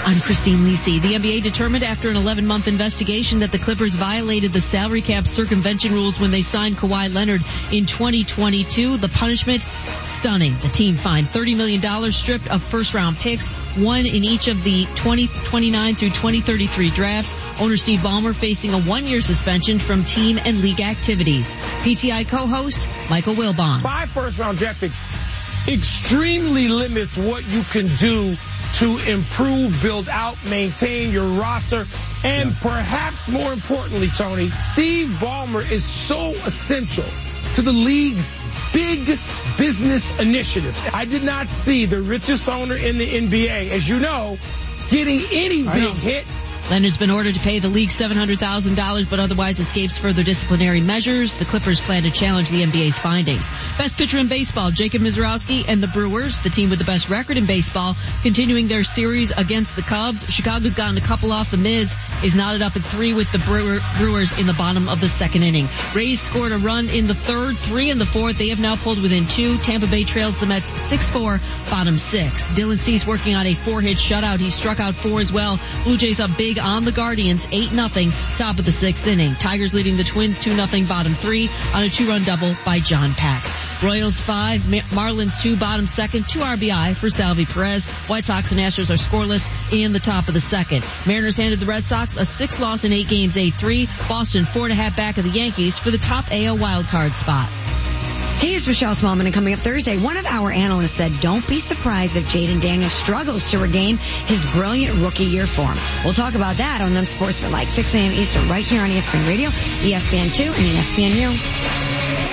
I'm Christine Lisi. The NBA determined after an 11-month investigation that the Clippers violated the salary cap circumvention rules when they signed Kawhi Leonard in 2022. The punishment, stunning. The team fined $30 million, stripped of first-round picks, one in each of the 2029 through 2033 drafts. Owner Steve Ballmer facing a 1-year suspension from team and league activities. PTI co-host Michael Wilbon. 5 first-round draft picks extremely limits what you can do to improve, build out, maintain your roster, and perhaps more importantly, Tony, Steve Ballmer is so essential to the league's big business initiatives. I did not see the richest owner in the NBA, as you know, getting any big hit. Leonard's been ordered to pay the league $700,000, but otherwise escapes further disciplinary measures. The Clippers plan to challenge the NBA's findings. Best pitcher in baseball, Jacob Mizrachi and the Brewers, the team with the best record in baseball, continuing their series against the Cubs. Chicago's gotten a couple off. The Miz is knotted up at 3 with the Brewers in the bottom of the second inning. Rays scored a run in the third, 3 in the fourth. They have now pulled within 2. Tampa Bay trails the Mets 6-4, bottom 6. Dylan Cease working on a 4-hit shutout. He struck out 4 as well. Blue Jays up big on the Guardians, 8-0, top of the 6th inning. Tigers leading the Twins 2-0, bottom 3 on a 2-run double by John Pack. Royals 5, Marlins 2, bottom 2nd, 2 RBI for Salvi Perez. White Sox and Astros are scoreless in the top of the 2nd. Mariners handed the Red Sox a 6th loss in 8 games, 8-3. Boston 4.5 back of the Yankees for the top AL wildcard spot. Hey, it's Michelle Smallman, and coming up Thursday, one of our analysts said, don't be surprised if Jaden Daniels struggles to regain his brilliant rookie year form. We'll talk about that on Unsportsmanlike, 6 a.m. Eastern, right here on ESPN Radio, ESPN2, and ESPNU.